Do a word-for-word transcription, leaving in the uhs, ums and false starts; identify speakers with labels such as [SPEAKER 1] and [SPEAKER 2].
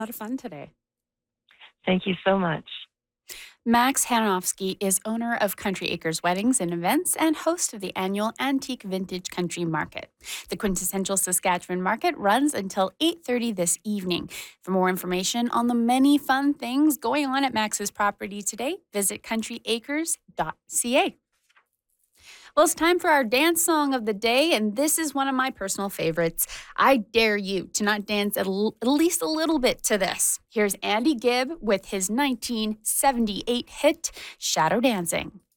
[SPEAKER 1] A lot of fun today.
[SPEAKER 2] Thank you so much.
[SPEAKER 3] Max Hanofsky is owner of Country Acres Weddings and Events and host of the annual Antique Vintage Country Market. The quintessential Saskatchewan market runs until eight thirty this evening. For more information on the many fun things going on at Max's property today, visit country acres dot c a. Well, it's time for our dance song of the day, and this is one of my personal favorites. I dare you to not dance at, l- at least a little bit to this. Here's Andy Gibb with his nineteen seventy-eight hit, Shadow Dancing.